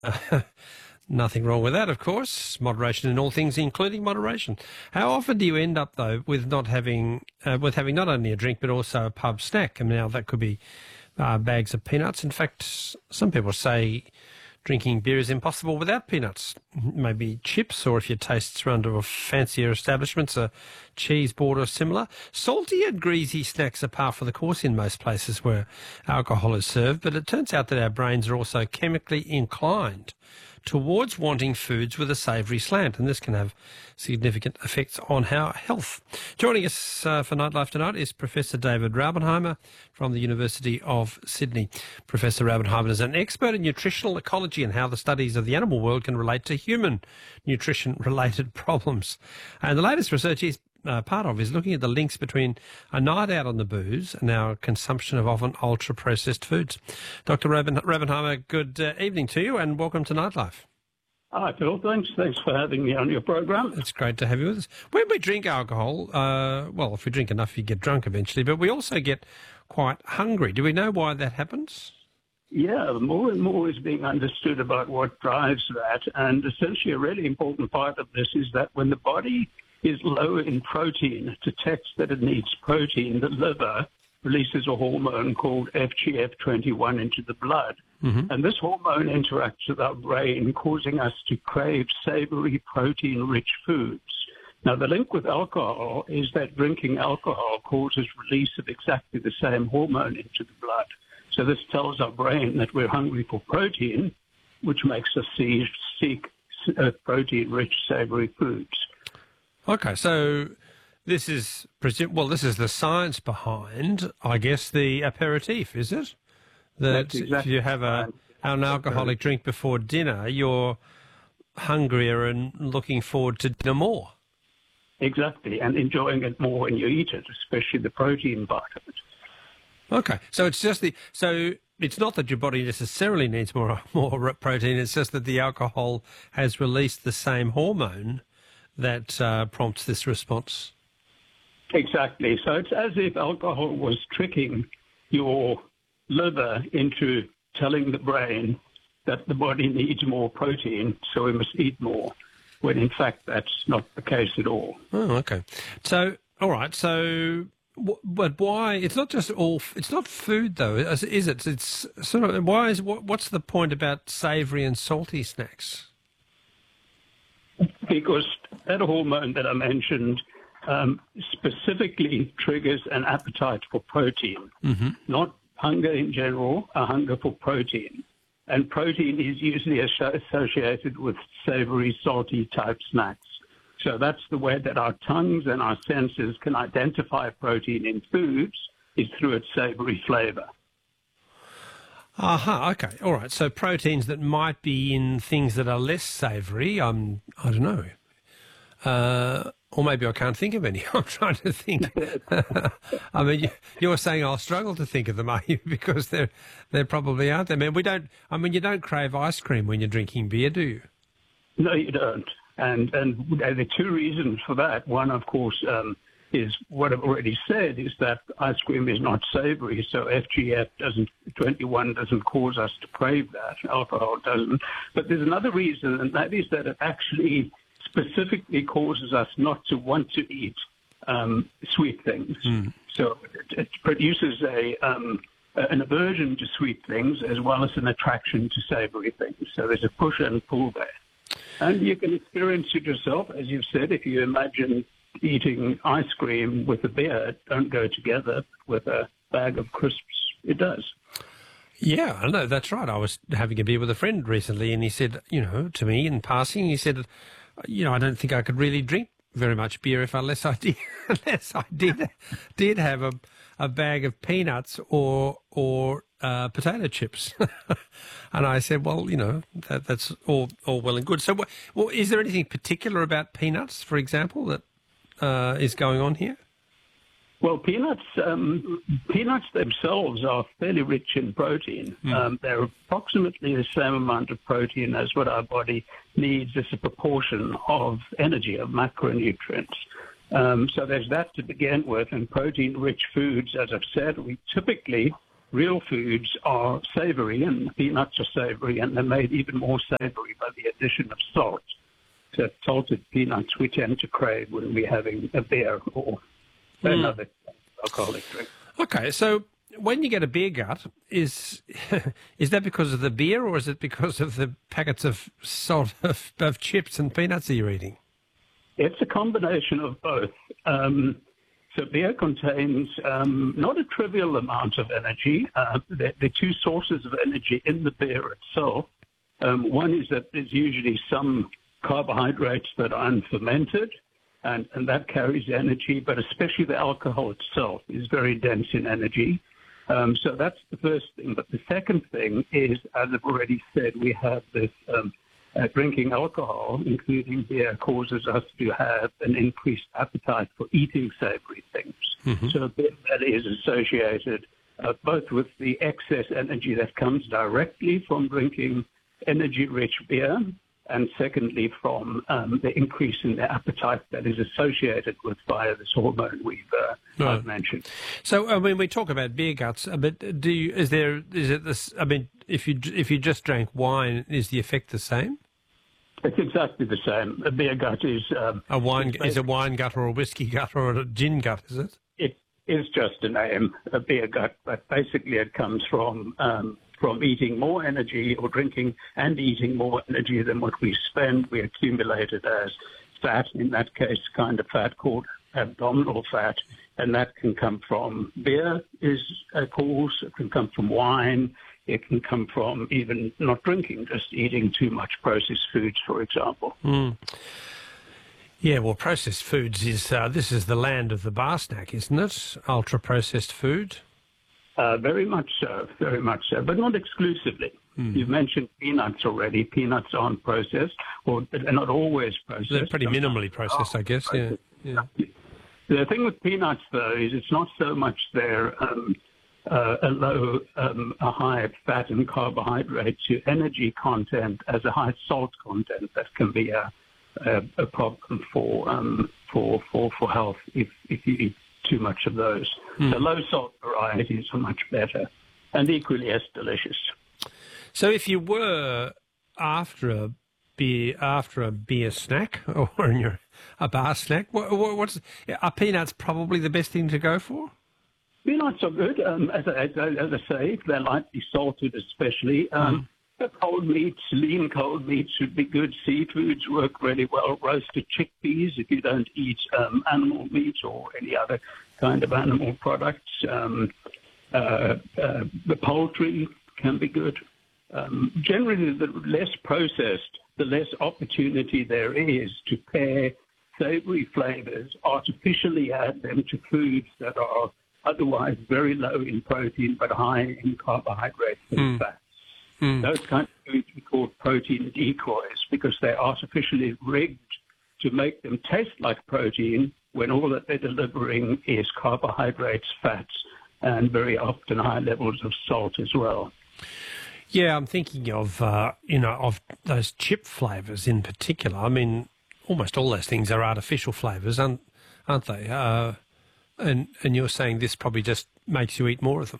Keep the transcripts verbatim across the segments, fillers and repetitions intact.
Nothing wrong with that, of course. Moderation in all things, including moderation. How often do you end up, though, with not having, uh, with having not only a drink but also a pub snack? And now that could be uh, bags of peanuts. In fact, some people say drinking beer is impossible without peanuts. Maybe chips, or if your tastes run to a fancier establishments, a cheese board or similar. Salty and greasy snacks are par for the course in most places where alcohol is served, but it turns out that our brains are also chemically inclined towards wanting foods with a savoury slant, and this can have significant effects on our health. Joining us uh, for Nightlife tonight is Professor David Raubenheimer from the University of Sydney. Professor Raubenheimer is an expert in nutritional ecology and how the studies of the animal world can relate to human nutrition-related problems. And the latest research is Uh, part of is looking at the links between a night out on the booze and our consumption of often ultra-processed foods. Doctor Raben- Raubenheimer, good uh, evening to you and welcome to Nightlife. Hi, Phil. Thanks. Thanks for having me on your program. It's great to have you with us. When we drink alcohol, uh, well, if we drink enough, you get drunk eventually, but we also get quite hungry. Do we know why that happens? Yeah, more and more is being understood about what drives that. And essentially a really important part of this is that when the body is low in protein, detects that it needs protein, the liver releases a hormone called F G F twenty-one into the blood. Mm-hmm. And this hormone interacts with our brain, causing us to crave savory, protein-rich foods. Now, the link with alcohol is that drinking alcohol causes release of exactly the same hormone into the blood. So this tells our brain that we're hungry for protein, which makes us see, seek uh, protein-rich, savory foods. Okay, so this is, well, this is the science behind, I guess, the aperitif, is it? That exactly if you have a, an alcoholic drink before dinner, you're hungrier and looking forward to dinner more. Exactly, and enjoying it more when you eat it, especially the protein part of it. Okay, so it's just the, so it's not that your body necessarily needs more, more protein, it's just that the alcohol has released the same hormone that uh, prompts this response. Exactly. So it's as if alcohol was tricking your liver into telling the brain that the body needs more protein, so we must eat more, when in fact that's not the case at all. Oh, okay. So, all right. So, but why? It's not just all. It's not food though, is it? It's sort of. Why is what? What's the point about savoury and salty snacks? Because that hormone that I mentioned um, specifically triggers an appetite for protein, mm-hmm. not hunger in general, a hunger for protein. And protein is usually associated with savory, salty type snacks. So that's the way that our tongues and our senses can identify protein in foods, is through its savory flavour. Aha, uh-huh, okay, all right. So proteins that might be in things that are less savoury, um, I don't know. Uh, or maybe I can't think of any. I'm trying to think. I mean, you, you're saying I'll struggle to think of them, are you? Because there, there probably aren't there. I mean, we don't. I mean, you don't crave ice cream when you're drinking beer, do you? No, you don't. And and there are two reasons for that. One, of course, um, is what I've already said, is that ice cream is not savory, so F G F doesn't, twenty-one doesn't cause us to crave that. Alcohol doesn't. But there's another reason, and that is that it actually specifically causes us not to want to eat um, sweet things. Mm. So it, it produces a um, an aversion to sweet things as well as an attraction to savory things. So there's a push and pull there. And you can experience it yourself, as you've said, if you imagine eating ice cream with a beer don't go together. With a bag of crisps, it does. Yeah, I know, that's right. I was having a beer with a friend recently and he said, you know, to me in passing, he said, you know, I don't think I could really drink very much beer if unless I did, unless I did, did have a, a bag of peanuts or, or uh, potato chips. And I said, well, you know, that, that's all, all well and good. So, well, is there anything particular about peanuts, for example, that uh, is going on here? Well, peanuts um, peanuts themselves are fairly rich in protein. Mm. Um, they're approximately the same amount of protein as what our body needs as a proportion of energy, of macronutrients. Um, so there's that to begin with. And protein-rich foods, as I've said, we typically real foods are savory, and peanuts are savory, and they're made even more savory by the addition of salt. So salted peanuts we tend to crave when we're having a beer or mm. another alcoholic drink. Okay, so when you get a beer gut, is is that because of the beer, or is it because of the packets of salt of, of chips and peanuts that you're eating? It's a combination of both. Um, so beer contains um, not a trivial amount of energy. Uh, there, there are two sources of energy in the beer itself. Um, one is that there's usually some carbohydrates that are unfermented, and, and that carries energy, but especially the alcohol itself is very dense in energy. Um, so that's the first thing. But the second thing is, as I've already said, we have this um, uh, drinking alcohol, including beer, causes us to have an increased appetite for eating savory things. Mm-hmm. So that is associated uh, both with the excess energy that comes directly from drinking energy-rich beer, and secondly, from um, the increase in the appetite that is associated with via this hormone we've uh, right. I've mentioned. So, I mean, we talk about beer guts, but do you, is there is it this? I mean, if you if you just drank wine, is the effect the same? It's exactly the same. A beer gut is um, a wine is a wine gut or a whiskey gut or a gin gut, is it? It is just a name, a beer gut, but basically it comes from. Um, From eating more energy or drinking and eating more energy than what we spend, we accumulate it as fat, in that case, kind of fat called abdominal fat, and that can come from beer is a cause, it can come from wine, it can come from even not drinking, just eating too much processed foods, for example. Mm. Yeah, well, processed foods is, uh, this is the land of the bar snack, isn't it? Ultra-processed food. Uh, very much so, very much so, but not exclusively. Mm. You've mentioned peanuts already. Peanuts aren't processed, or they're not always processed. They're pretty minimally processed, I guess, yeah. yeah. The thing with peanuts, though, is it's not so much their um, uh, a low, um, a high fat and carbohydrate to energy content as a high salt content that can be a, a, a problem for, um, for, for, for health if, if you eat too much of those. Mm. The low salt varieties are much better and equally as delicious. So if you were after a beer after a beer snack or in your a bar snack, what, what's are peanuts probably the best thing to go for? Peanuts are good. Um, as, I, as, I, as I say, they're lightly salted, especially. Um, mm. Cold meats, lean cold meats would be good. Seafoods work really well. Roasted chickpeas, if you don't eat um, animal meat or any other kind of animal products. Um, uh, uh, the poultry can be good. Um, generally, the less processed, the less opportunity there is to pair savory flavors, artificially add them to foods that are otherwise very low in protein but high in carbohydrates and mm. fats. Mm. Those kinds of foods we call protein decoys because they're artificially rigged to make them taste like protein when all that they're delivering is carbohydrates, fats, and very often high levels of salt as well. Yeah, I'm thinking of, uh, you know, of those chip flavours in particular. I mean, almost all those things are artificial flavours, aren't, aren't they? Uh, and, and you're saying this probably just makes you eat more of them.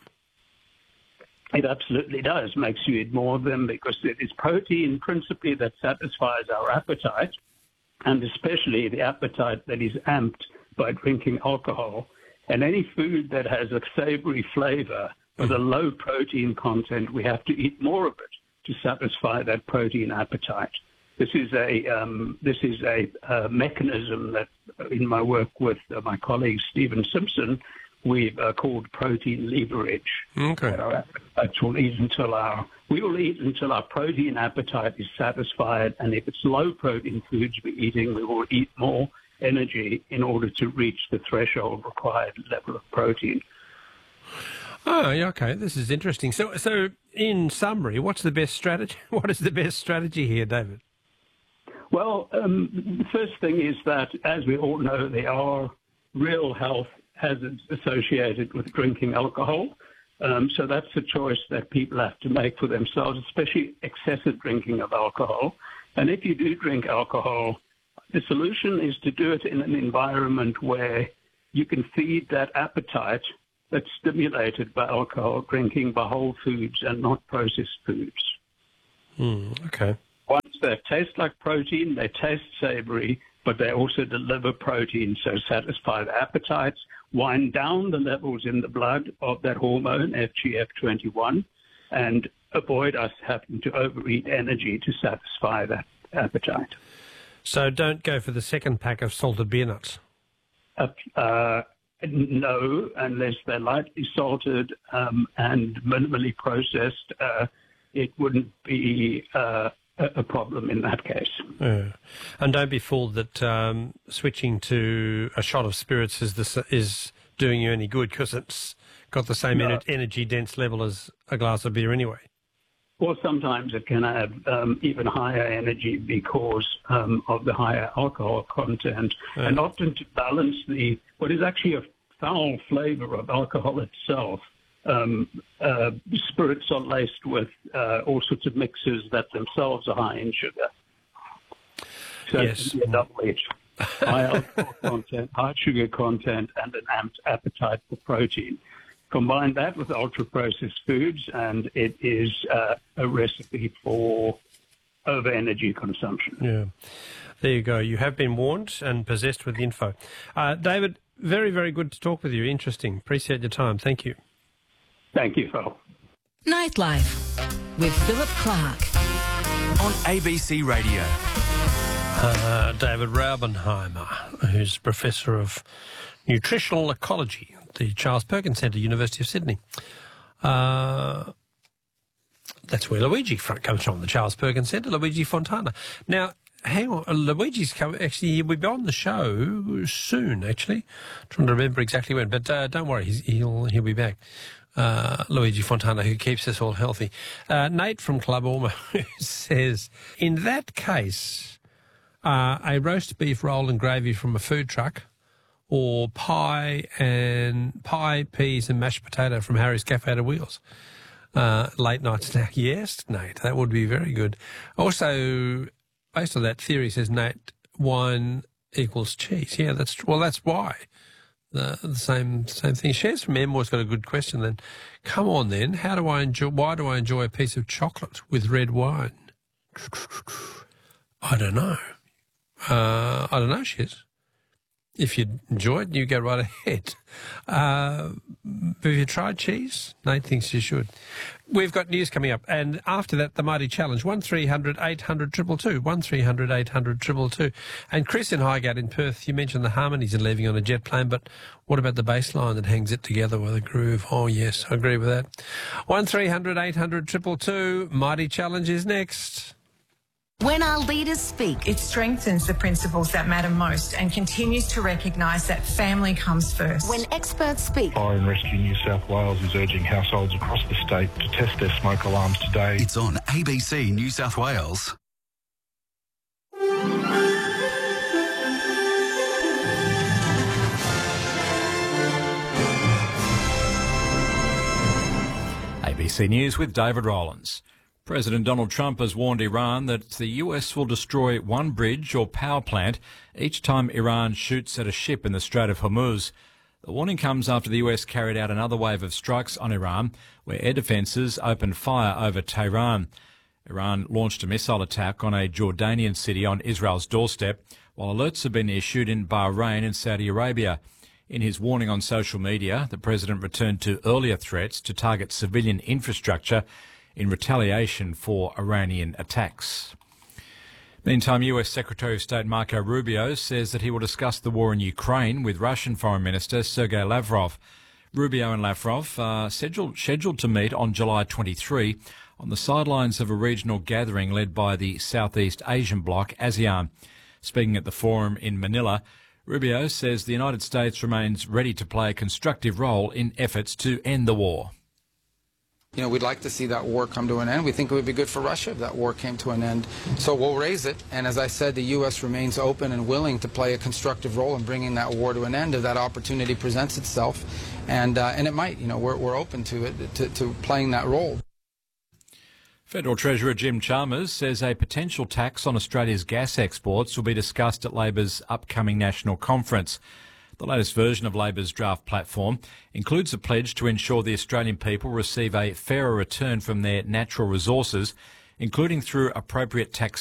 It absolutely does, makes you eat more of them because it is protein principally that satisfies our appetite, and especially the appetite that is amped by drinking alcohol. And any food that has a savory flavor with a low protein content, we have to eat more of it to satisfy that protein appetite. This is a um, this is a, a mechanism that in my work with uh, my colleague Stephen Simpson, we've uh, called protein leverage. Okay. Our appetites will eat until our we will eat until our protein appetite is satisfied, and if it's low protein foods we're eating, we will eat more energy in order to reach the threshold required level of protein. Oh, yeah, okay. This is interesting. So, so in summary, what's the best strategy? What is the best strategy here, David? Well, um, the first thing is that, as we all know, there are real health hazards associated with drinking alcohol. Um, so that's a choice that people have to make for themselves, especially excessive drinking of alcohol. And if you do drink alcohol, the solution is to do it in an environment where you can feed that appetite that's stimulated by alcohol drinking by whole foods and not processed foods. Mm, okay. Once they taste like protein, they taste savory, but they also deliver protein, so satisfy the appetites, wind down the levels in the blood of that hormone, F G F twenty-one, and avoid us having to overeat energy to satisfy that appetite. So don't go for the second pack of salted beer nuts. Uh, uh, no, unless they're lightly salted um, and minimally processed, uh, it wouldn't be uh, a problem in that case. Yeah. And don't be fooled that um, switching to a shot of spirits is the, is doing you any good, because it's got the same No. ener- energy dense level as a glass of beer anyway. Or sometimes it can have um, even higher energy because um, of the higher alcohol content. Yeah. And often to balance the what is actually a foul flavor of alcohol itself, um, uh, spirits are laced with uh, all sorts of mixes that themselves are high in sugar. So Yes. it can be a double edge. High alcohol content, high sugar content, and an amped appetite for protein. Combine that with ultra-processed foods, and it is uh, a recipe for over-energy consumption. Yeah. There you go. You have been warned and possessed with info. Uh, David, very, very good to talk with you. Interesting. Appreciate your time. Thank you. Thank you, Phil. Nightlife with Philip Clark on A B C Radio. Uh, David Raubenheimer, who's Professor of Nutritional Ecology at the Charles Perkins Centre, University of Sydney. Uh, that's where Luigi comes from, the Charles Perkins Centre, Luigi Fontana. Now, hang on, Luigi's come, actually, he'll be on the show soon, actually. Trying to remember exactly when, but uh, don't worry, he's, he'll he'll be back. Uh, Luigi Fontana, who keeps us all healthy. Uh, Nate from Club Ormo says, in that case, uh, a roast beef roll and gravy from a food truck, or pie and pie, peas and mashed potato from Harry's Cafe to Wheels. Uh, late night snack. Yes, Nate, that would be very good. Also, based on that theory, says Nate, wine equals cheese. Yeah, that's well, that's why. The, the same same thing. Shares from Emma's got a good question then. Come on then, how do I enjoy, why do I enjoy a piece of chocolate with red wine? I don't know. Uh, I don't know, Shares. If you enjoy it, you go right ahead. Uh, have you tried cheese? Nate thinks you should. We've got news coming up, and after that, the Mighty Challenge, one three hundred eight hundred two two two, one three hundred eight hundred two two two. And Chris in Highgate in Perth, you mentioned the harmonies in leaving on a jet plane, but what about the bass line that hangs it together with a groove? Oh, yes, I agree with that. one three hundred eight hundred two two two, Mighty Challenge is next. When our leaders speak, It strengthens the principles that matter most and continues to recognise that family comes first. when experts speak, Fire and Rescue New South Wales is urging households across the state to test their smoke alarms today. It's on A B C New South Wales. A B C News with David Rowlands. President Donald Trump has warned Iran that the U S will destroy one bridge or power plant each time Iran shoots at a ship in the Strait of Hormuz. The warning comes after the U S carried out another wave of strikes on Iran, where air defences opened fire over Tehran. Iran launched a missile attack on a Jordanian city on Israel's doorstep, while alerts have been issued in Bahrain and Saudi Arabia. In his warning on social media, the president returned to earlier threats to target civilian infrastructure in retaliation for Iranian attacks. Meantime, U S Secretary of State Marco Rubio says that he will discuss the war in Ukraine with Russian Foreign Minister Sergei Lavrov. Rubio and Lavrov are scheduled, scheduled to meet on July twenty-third on the sidelines of a regional gathering led by the Southeast Asian bloc, ASEAN. Speaking at the forum in Manila, Rubio says the United States remains ready to play a constructive role in efforts to end the war. You know, we'd like to see that war come to an end. We think it would be good for Russia if that war came to an end. So we'll raise it. And as I said, the U S remains open and willing to play a constructive role in bringing that war to an end if that opportunity presents itself. And uh, and it might. You know, we're, we're open to it, to, to playing that role. Federal Treasurer Jim Chalmers says a potential tax on Australia's gas exports will be discussed at Labor's upcoming national conference. The latest version of Labor's draft platform includes a pledge to ensure the Australian people receive a fairer return from their natural resources, including through appropriate taxation